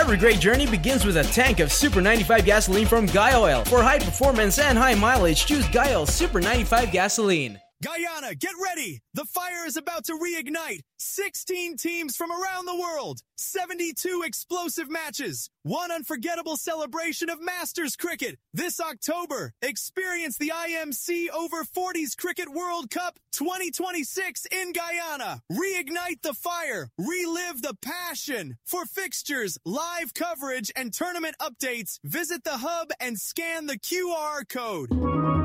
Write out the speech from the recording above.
Every great journey begins with a tank of Super 95 gasoline from Guy Oil. For high performance and high mileage, choose Guy Oil Super 95 gasoline. Guyana, get ready! The fire is about to reignite. 16 teams from around the world. 72 explosive matches. One unforgettable celebration of Masters cricket. This October, experience the IMC Over 40s Cricket World Cup 2026 in Guyana. Reignite the fire. Relive the passion. For fixtures, live coverage, and tournament updates, visit the hub and scan the QR code.